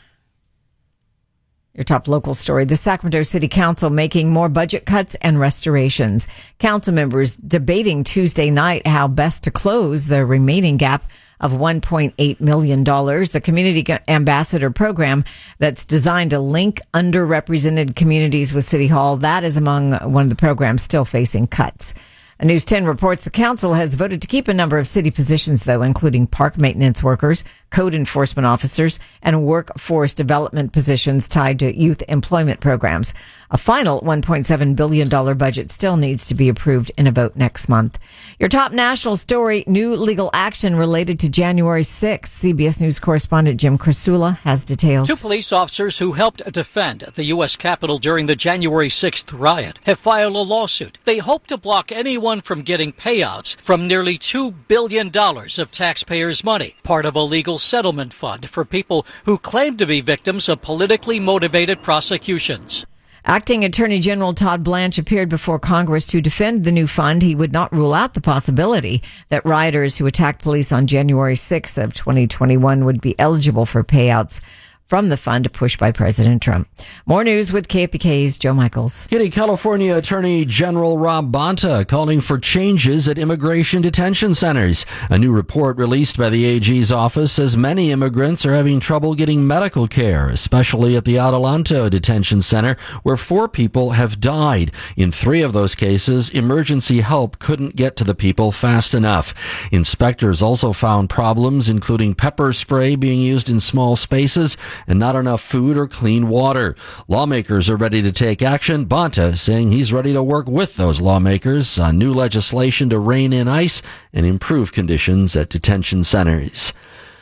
your top local story. The Sacramento City Council making more budget cuts and restorations. Council members debating Tuesday night how best to close the remaining gap of one point eight million dollars. The Community Ambassador Program that's designed to link underrepresented communities with City Hall, that is among one of the programs still facing cuts. News ten reports the council has voted to keep a number of city positions, though, including park maintenance workers, code enforcement officers, and workforce development positions tied to youth employment programs. A final one point seven billion dollars budget still needs to be approved in a vote next month. Your top national story, new legal action related to January sixth. C B S News correspondent Jim Crisula has details. Two police officers who helped defend the U S Capitol during the January sixth riot have filed a lawsuit. They hope to block anyone from getting payouts from nearly two billion dollars of taxpayers' money, part of a legal settlement fund for people who claim to be victims of politically motivated prosecutions. Acting Attorney General Todd Blanche appeared before Congress to defend the new fund. He would not rule out the possibility that rioters who attacked police on January sixth of twenty twenty-one would be eligible for payouts from the fund pushed by President Trump. More news with K F B K's Joe Michaels. Kitty, California Attorney General Rob Bonta calling for changes at immigration detention centers. A new report released by the A G's office says many immigrants are having trouble getting medical care, especially at the Adelanto Detention Center, where four people have died. In three of those cases, emergency help couldn't get to the people fast enough. Inspectors also found problems, including pepper spray being used in small spaces and not enough food or clean water. Lawmakers are ready to take action. Bonta saying he's ready to work with those lawmakers on new legislation to rein in ICE and improve conditions at detention centers.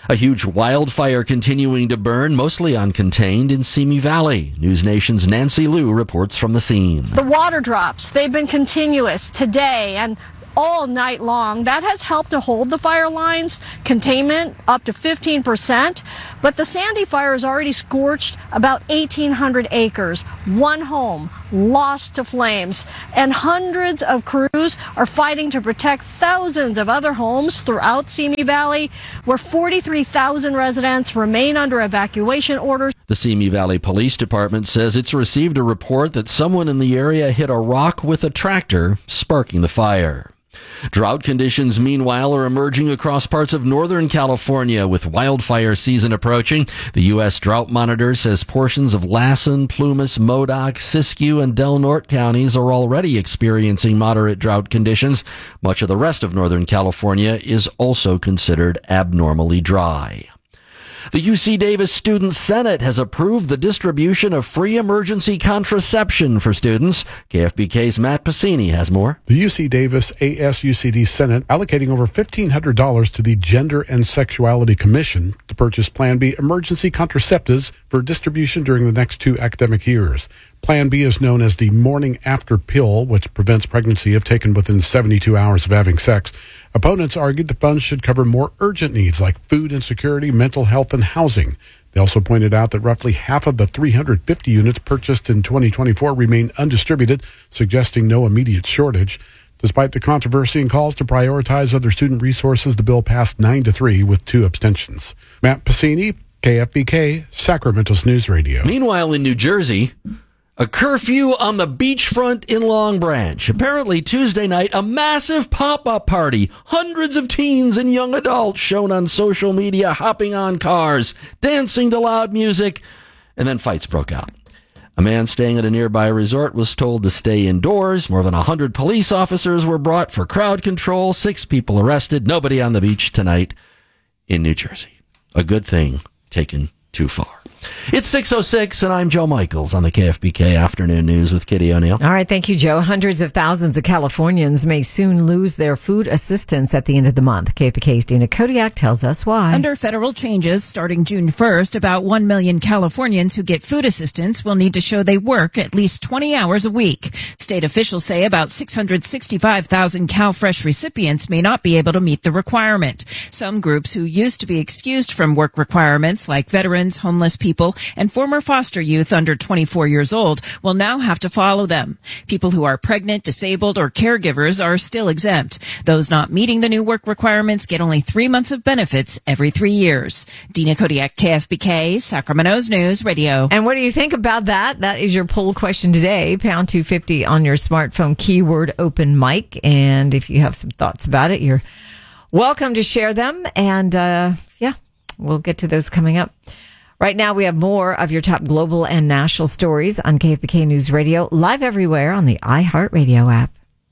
A huge wildfire continuing to burn, mostly uncontained, in Simi Valley. News Nation's Nancy Liu reports from the scene. The water drops, they've been continuous today and all night long. That has helped to hold the fire lines containment up to fifteen percent. But the Sandy fire has already scorched about eighteen hundred acres. One home lost to flames. And hundreds of crews are fighting to protect thousands of other homes throughout Simi Valley, where forty-three thousand residents remain under evacuation orders. The Simi Valley Police Department says it's received a report that someone in the area hit a rock with a tractor, sparking the fire. Drought conditions, meanwhile, are emerging across parts of Northern California with wildfire season approaching. The U S Drought Monitor says portions of Lassen, Plumas, Modoc, Siskiyou, and Del Norte counties are already experiencing moderate drought conditions. Much of the rest of Northern California is also considered abnormally dry. The U C Davis Student Senate has approved the distribution of free emergency contraception for students. K F B K's Matt Pacini has more. The U C Davis A S U C D Senate allocating over fifteen hundred dollars to the Gender and Sexuality Commission to purchase Plan B emergency contraceptives for distribution during the next two academic years. Plan B is known as the morning after pill, which prevents pregnancy if taken within seventy-two hours of having sex. Opponents argued the funds should cover more urgent needs like food insecurity, mental health, and housing. They also pointed out that roughly half of the three hundred fifty units purchased in twenty twenty-four remain undistributed, suggesting no immediate shortage. Despite the controversy and calls to prioritize other student resources, the bill passed nine to three with two abstentions. Matt Pacini, K F B K, Sacramento's News Radio. Meanwhile, in New Jersey, a curfew on the beachfront in Long Branch. Apparently Tuesday night, a massive pop-up party. Hundreds of teens and young adults shown on social media hopping on cars, dancing to loud music, and then fights broke out. A man staying at a nearby resort was told to stay indoors. More than one hundred police officers were brought for crowd control. Six people arrested. Nobody on the beach tonight in New Jersey. A good thing taken too far. It's six oh six, and I'm Joe Michaels on the K F B K Afternoon News with Kitty O'Neill. All right, thank you, Joe. Hundreds of thousands of Californians may soon lose their food assistance at the end of the month. K F B K's Dina Kodiak tells us why. Under federal changes starting June first, about one million Californians who get food assistance will need to show they work at least twenty hours a week. State officials say about six hundred sixty-five thousand CalFresh recipients may not be able to meet the requirement. Some groups who used to be excused from work requirements, like veterans, homeless people, and former foster youth under twenty-four years old, will now have to follow them. People who are pregnant, disabled, or caregivers are still exempt. Those not meeting the new work requirements get only three months of benefits every three years. Dina Kodiak, K F B K, Sacramento's News Radio. And what do you think about that? That is your poll question today. Pound two fifty on your smartphone, keyword open mic. And if you have some thoughts about it, you're welcome to share them. And uh, yeah, we'll get to those coming up. Right now, we have more of your top global and national stories on K F B K News Radio, live everywhere on the iHeartRadio app.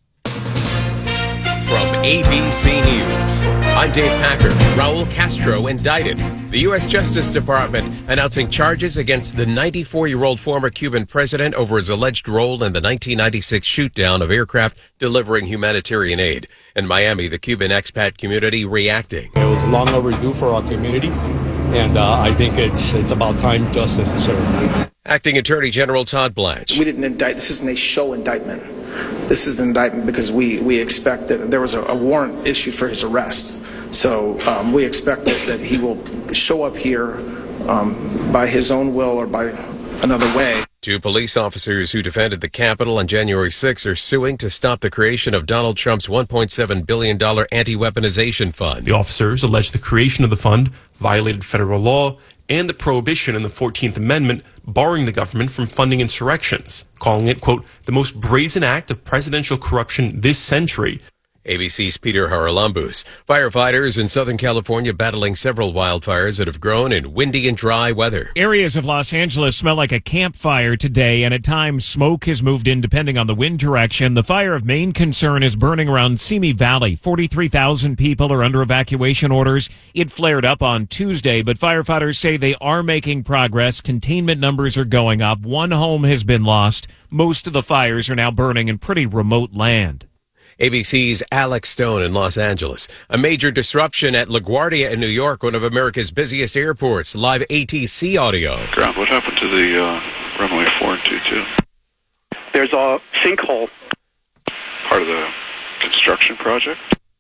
From A B C News, I'm Dave Packer. Raul Castro indicted. The U S Justice Department announcing charges against the ninety-four-year-old former Cuban president over his alleged role in the nineteen ninety-six shoot-down of aircraft delivering humanitarian aid. In Miami, the Cuban expat community reacting. It was long overdue for our community. And uh, I think it's it's about time justice is served. Acting Attorney General Todd Blanche. We didn't indict. This isn't a show indictment. This is an indictment because we, we expect that there was a, a warrant issued for his arrest. So um, we expect that, that he will show up here um, by his own will or by another way. Two police officers who defended the Capitol on January sixth are suing to stop the creation of Donald Trump's one point seven billion dollars anti-weaponization fund. The officers allege the creation of the fund violated federal law and the prohibition in the fourteenth Amendment barring the government from funding insurrections, calling it, quote, the most brazen act of presidential corruption this century. A B C's Peter Haralambous. Firefighters in Southern California battling several wildfires that have grown in windy and dry weather. Areas of Los Angeles smell like a campfire today, and at times smoke has moved in depending on the wind direction. The fire of main concern is burning around Simi Valley. forty-three thousand people are under evacuation orders. It flared up on Tuesday, but firefighters say they are making progress. Containment numbers are going up. One home has been lost. Most of the fires are now burning in pretty remote land. A B C's Alex Stone in Los Angeles. A major disruption at LaGuardia in New York, one of America's busiest airports. Live A T C audio. Ground, what happened to the uh, runway four and two two? There's a sinkhole. Part of the construction project?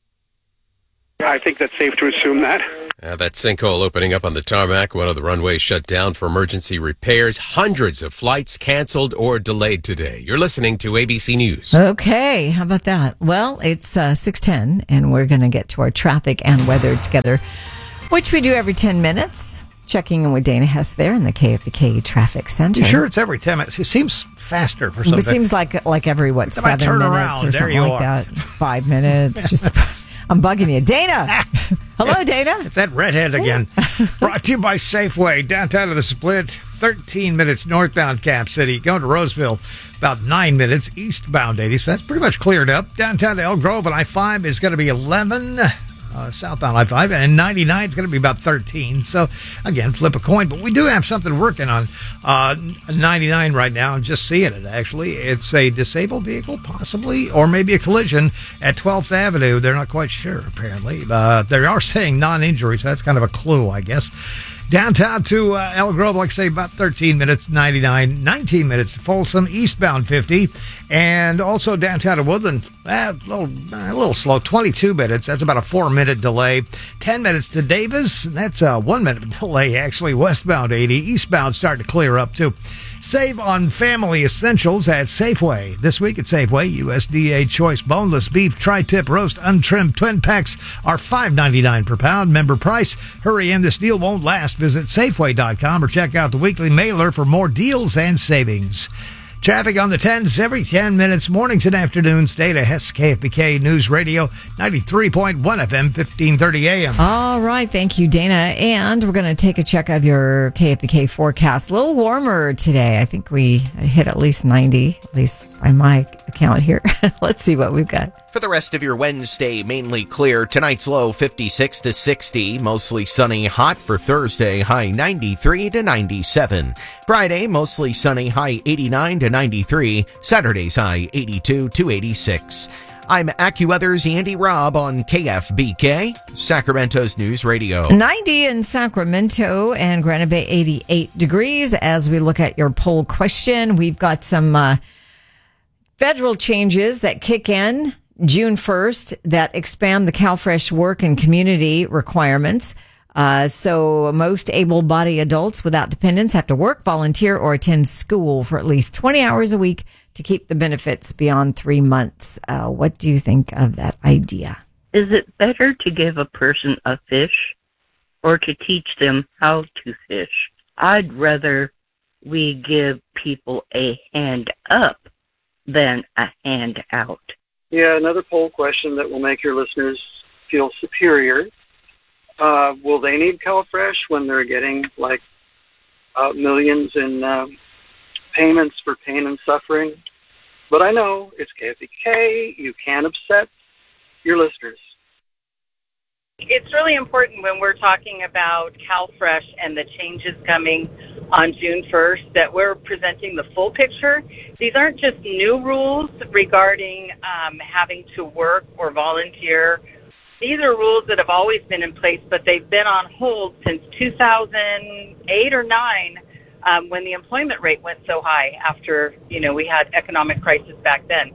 I think that's safe to assume that. Uh, that sinkhole opening up on the tarmac, one of the runways shut down for emergency repairs. Hundreds of flights canceled or delayed today. You're listening to A B C News. Okay, how about that? Well, it's uh, six ten, and we're going to get to our traffic and weather together, which we do every ten minutes. Checking in with Dana Hess there in the K F B K Traffic Center. You sure it's every ten minutes? It seems faster for something. It seems like like every, what, seven turn minutes around. or There something you like are. that. Five minutes. Just, I'm bugging you. Dana! Hello, Dana. It's that redhead again. Brought to you by Safeway, downtown of the Split, thirteen minutes northbound Cap City. Going to Roseville, about nine minutes eastbound eighty. So that's pretty much cleared up. Downtown to Elk Grove and I five is going to be eleven. Uh, southbound I five, and ninety-nine is going to be about thirteen. So, again, flip a coin. But we do have something working on uh, ninety-nine right now. I'm just seeing it, actually. It's a disabled vehicle, possibly, or maybe a collision at twelfth Avenue. They're not quite sure, apparently. Uh, they are saying non-injury, so that's kind of a clue, I guess. Downtown to uh, Elk Grove, like I say, about thirteen minutes, ninety-nine, nineteen minutes, Folsom, eastbound fifty, and also downtown to Woodland, eh, a little, a little slow, twenty-two minutes, that's about a four-minute delay, ten minutes to Davis, that's a one-minute delay, actually, westbound eighty, eastbound starting to clear up, too. Save on family essentials at Safeway. This week at Safeway, U S D A choice boneless beef tri-tip roast untrimmed twin packs are five ninety-nine per pound. Member price. Hurry in, this deal won't last. Visit Safeway dot com or check out the weekly mailer for more deals and savings. Traffic on the tens every ten minutes, mornings and afternoons. Data Hess, K F B K News Radio, ninety-three point one F M, fifteen thirty A M. All right. Thank you, Dana. And we're going to take a check of your K F B K forecast. A little warmer today. I think we hit at least ninety, at least by my account here. Let's see what we've got. For the rest of your Wednesday, mainly clear. Tonight's low fifty-six to sixty. Mostly sunny, hot for Thursday, high ninety-three to ninety-seven. Friday, mostly sunny, high eighty-nine to ninety-three. Saturday's high eighty-two to eighty-six. I'm AccuWeather's Andy Robb on K F B K, Sacramento's News Radio. ninety in Sacramento and Granite Bay, eighty-eight degrees. As we look at your poll question, we've got some uh, federal changes that kick in June first that expand the CalFresh work and community requirements. Uh, so most able-bodied adults without dependents have to work, volunteer, or attend school for at least twenty hours a week to keep the benefits beyond three months. Uh, what do you think of that idea? Is it better to give a person a fish or to teach them how to fish? I'd rather we give people a hand up than a hand out. Yeah, another poll question that will make your listeners feel superior. Uh, will they need CalFresh when they're getting like uh, millions in uh, payments for pain and suffering? But I know it's K F B K. You can't upset your listeners. It's really important when we're talking about CalFresh and the changes coming on June first that we're presenting the full picture. These aren't just new rules regarding um, having to work or volunteer. These are rules that have always been in place, but they've been on hold since two thousand eight or nine um, when the employment rate went so high after, you know, we had economic crisis back then.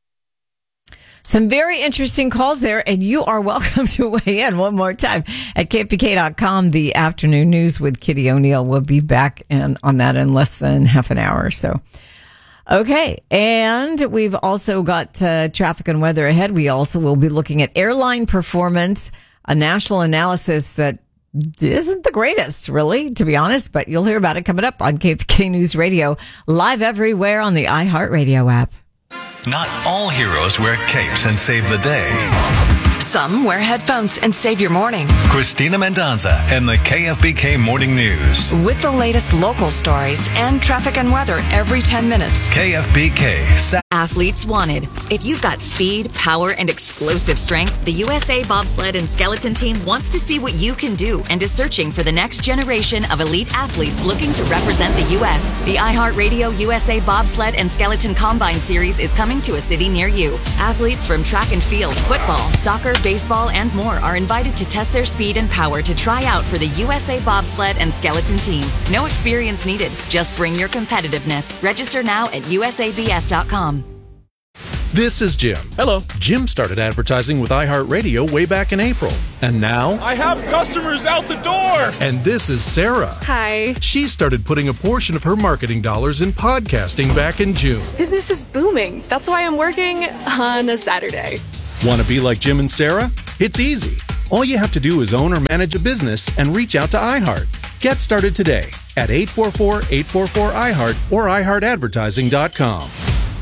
Some very interesting calls there, and you are welcome to weigh in one more time at K F B K dot com. The afternoon news with Kitty O'Neill will be back in, on that in less than half an hour or so. Okay, and we've also got uh, traffic and weather ahead. We also will be looking at airline performance, a national analysis that isn't the greatest, really, to be honest, but you'll hear about it coming up on K F B K News Radio, live everywhere on the iHeartRadio app. Not all heroes wear capes and save the day. Some wear headphones and save your morning. Christina Mendonza and the K F B K Morning News. With the latest local stories and traffic and weather every ten minutes. K F B K. Sa- athletes wanted. If you've got speed, power, and explosive strength, the U S A Bobsled and Skeleton Team wants to see what you can do and is searching for the next generation of elite athletes looking to represent the U S. The iHeartRadio U S A Bobsled and Skeleton Combine Series is coming to a city near you. Athletes from track and field, football, soccer, baseball, and more are invited to test their speed and power to try out for the U S A Bobsled and Skeleton Team. No experience needed. Just bring your competitiveness. Register now at U S A B S dot com. This is Jim. Hello. Jim started advertising with iHeartRadio way back in April. And now... I have customers out the door! And this is Sarah. Hi. She started putting a portion of her marketing dollars in podcasting back in June. Business is booming. That's why I'm working on a Saturday. Want to be like Jim and Sarah? It's easy. All you have to do is own or manage a business and reach out to iHeart. Get started today at eight four four, eight four four, I heart or i heart advertising dot com.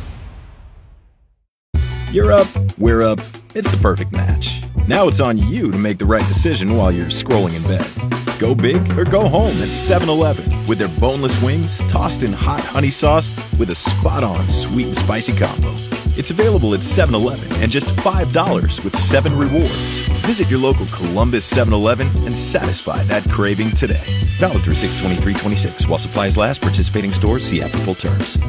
You're up, we're up. It's the perfect match. Now it's on you to make the right decision while you're scrolling in bed. Go big or go home at seven eleven with their boneless wings tossed in hot honey sauce with a spot-on sweet and spicy combo. It's available at seven eleven and just five dollars with seven rewards. Visit your local Columbus seven eleven and satisfy that craving today. Valid through six twenty-three twenty-six. While supplies last, participating stores see app for full terms.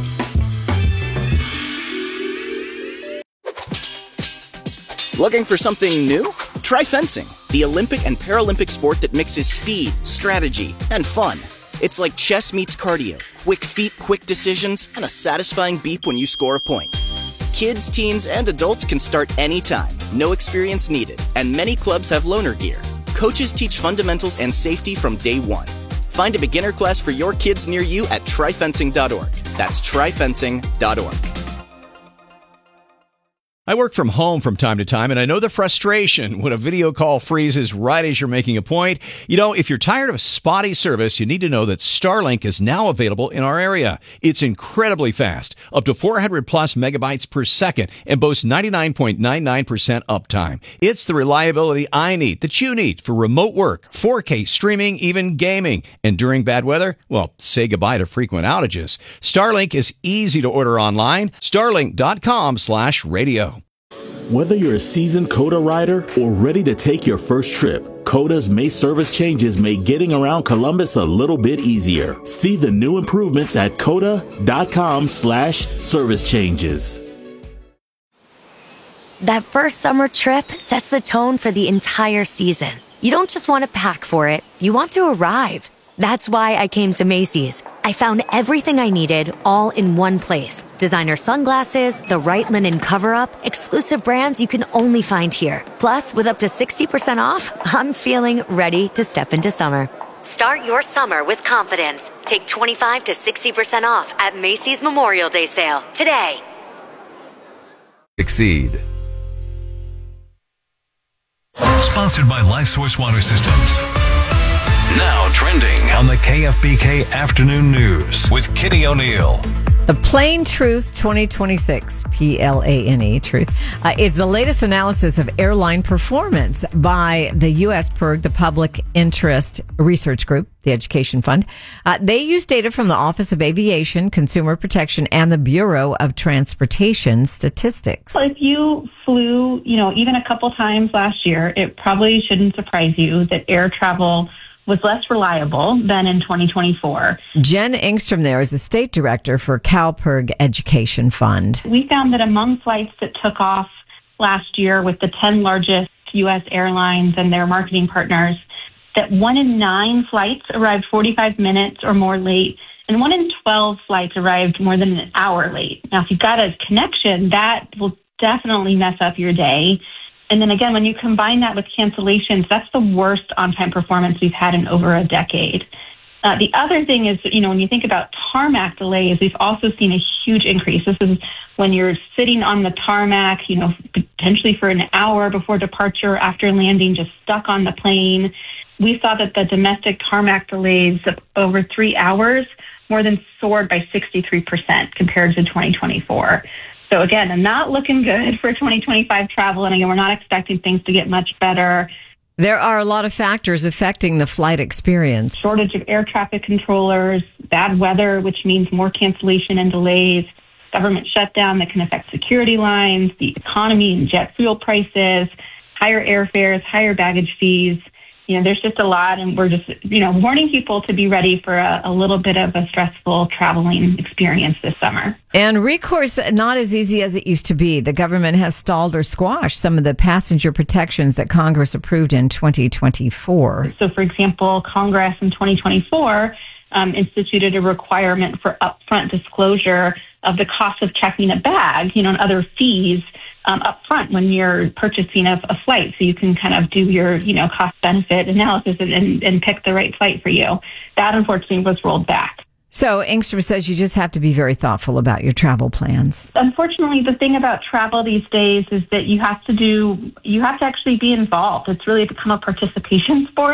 Looking for something new? Try fencing, the Olympic and Paralympic sport that mixes speed, strategy, and fun. It's like chess meets cardio, quick feet, quick decisions, and a satisfying beep when you score a point. Kids, teens, and adults can start anytime, no experience needed, and many clubs have loaner gear. Coaches teach fundamentals and safety from day one. Find a beginner class for your kids near you at try fencing dot org. That's try fencing dot org. I work from home from time to time, and I know the frustration when a video call freezes right as you're making a point. You know, if you're tired of spotty service, you need to know that Starlink is now available in our area. It's incredibly fast, up to four hundred plus megabytes per second, and boasts ninety-nine point nine nine percent uptime. It's the reliability I need, that you need, for remote work, four K streaming, even gaming. And during bad weather, well, say goodbye to frequent outages. Starlink is easy to order online. Starlink dot com slash radio. Whether you're a seasoned COTA rider or ready to take your first trip, COTA's May service changes make getting around Columbus a little bit easier. See the new improvements at COTA dot com slash service changes. That first summer trip sets the tone for the entire season. You don't just want to pack for it, you want to arrive. That's why I came to Macy's. I found everything I needed all in one place. Designer sunglasses, the right linen cover-up, exclusive brands you can only find here. Plus, with up to sixty percent off, I'm feeling ready to step into summer. Start your summer with confidence. Take twenty-five to sixty percent off at Macy's Memorial Day sale today. Exceed. Sponsored by LifeSource Water Systems. Now trending on the K F B K Afternoon News with Kitty O'Neill. The Plain Truth twenty twenty-six, P L A N E, Truth, uh, is the latest analysis of airline performance by the U S P I R G, the Public Interest Research Group, the Education Fund. Uh, they use data from the Office of Aviation, Consumer Protection, and the Bureau of Transportation Statistics. Well, if you flew, you know, even a couple times last year, it probably shouldn't surprise you that air travel was less reliable than in twenty twenty-four. Jen Engstrom there is the state director for CalPIRG Education Fund. We found that among flights that took off last year with the ten largest U S airlines and their marketing partners, that one in nine flights arrived forty-five minutes or more late, and one in twelve flights arrived more than an hour late. Now, if you've got a connection, that will definitely mess up your day. And then again, when you combine that with cancellations, that's the worst on-time performance we've had in over a decade. Uh, the other thing is, you know, when you think about tarmac delays, we've also seen a huge increase. This is when you're sitting on the tarmac, you know, potentially for an hour before departure, after landing, just stuck on the plane. We saw that the domestic tarmac delays of over three hours more than soared by sixty-three percent compared to twenty twenty-four. So again, I'm not looking good for twenty twenty-five travel. And again, we're not expecting things to get much better. There are a lot of factors affecting the flight experience. Shortage of air traffic controllers, bad weather, which means more cancellation and delays, government shutdown that can affect security lines, the economy and jet fuel prices, higher airfares, higher baggage fees. You know, there's just a lot, and we're just, you know, warning people to be ready for a, a little bit of a stressful traveling experience this summer. And recourse, not as easy as it used to be. The government has stalled or squashed some of the passenger protections that Congress approved in twenty twenty-four. So, for example, Congress in twenty twenty-four um, instituted a requirement for upfront disclosure of the cost of checking a bag, you know, and other fees Um, up front when you're purchasing a, a flight, so you can kind of do your, you know, cost-benefit analysis and, and, and pick the right flight for you. That, unfortunately, was rolled back. So Engstrom says you just have to be very thoughtful about your travel plans. Unfortunately, the thing about travel these days is that you have to do, you have to actually be involved. It's really become a participation sport.